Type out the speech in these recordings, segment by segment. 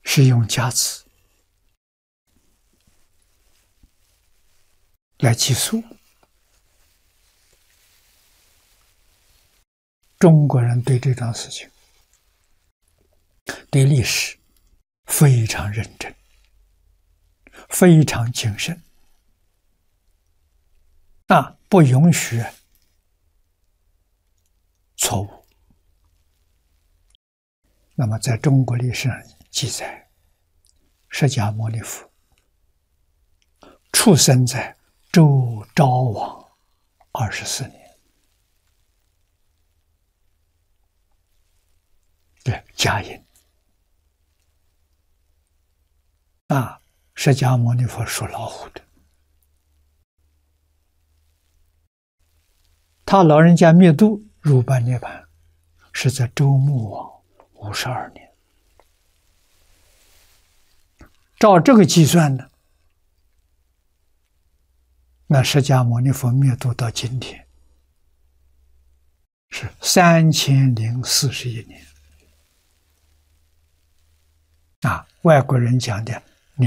是用甲子来计数。中国人对这桩事情，对历史非常认真，非常谨慎，不允许错误。那么，在中国历史上记载，释迦牟尼佛出生在周昭王24年。对，甲寅。释迦牟尼佛属老虎的，他老人家灭度入般涅槃是在周穆王52年。照这个计算呢，那释迦牟尼佛灭度到今天是3041年。外国人讲的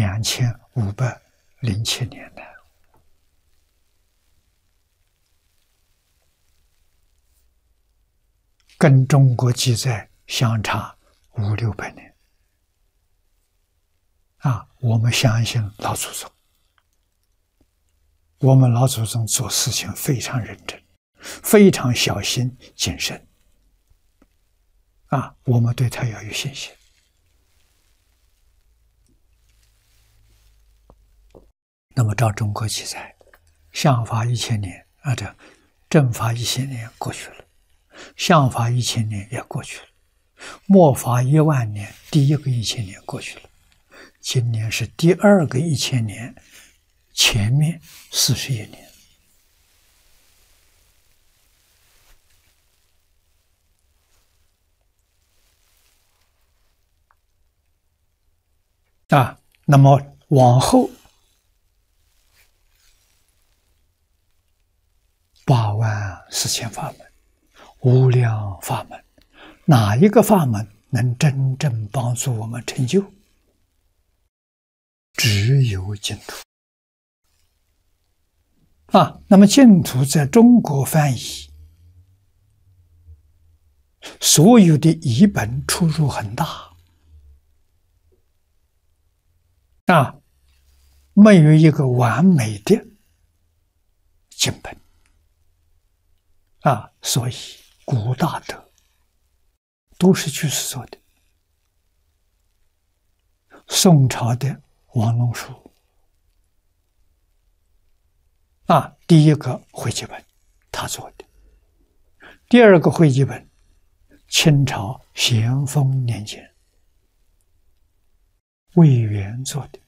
2507年的，跟中国记载相差500-600年。我们相信老祖宗，我们老祖宗做事情非常认真，非常小心谨慎。我们对他要有信心。那么照中国记载，相法1000年这正法1000年过去了，相法1000年也过去了，末法10000年，第一个1000年过去了，今年是第二个1000年，前面41年。那么往后84000法门，无量法门，哪一个法门能真正帮助我们成就？只有净土。那么净土在中国翻译，所有的译本出入很大。没有一个完美的经本。所以古大德都是居士做的。宋朝的王龙书第一个汇集本他做的，第二个汇集本清朝咸丰年间魏源做的。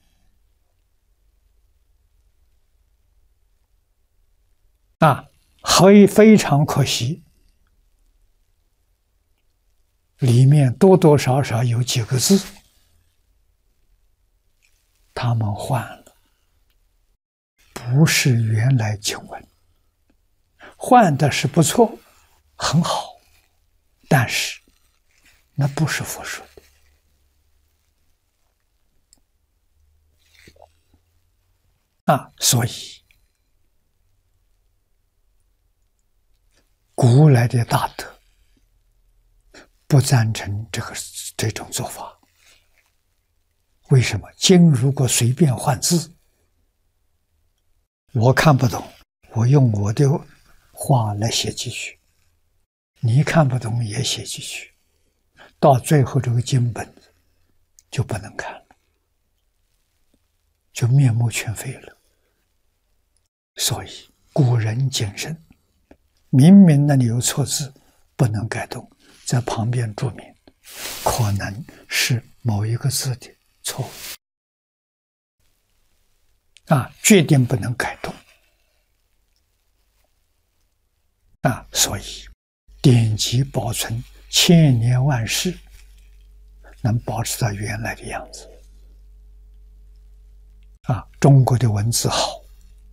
非常可惜，里面多多少少有几个字他们换了，不是原来经文，换的是不错，很好，但是那不是佛说的。所以古来的大德不赞成这种做法。为什么？经如果随便换字，我看不懂，我用我的话来写几句，你看不懂也写几句，到最后这个经本就不能看了，就面目全非了。所以古人谨慎，明明那里有错字不能改动，在旁边注明可能是某一个字的错误决定不能改动所以典籍保存千年万世，能保持到原来的样子中国的文字好，